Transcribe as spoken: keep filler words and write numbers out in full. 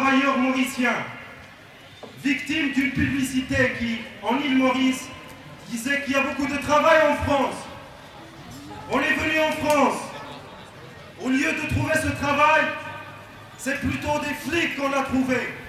travailleurs mauriciens, victimes d'une publicité qui, en île Maurice, disait qu'il y a beaucoup de travail en France. On est venu en France. Au lieu de trouver ce travail, c'est plutôt des flics qu'on a trouvé.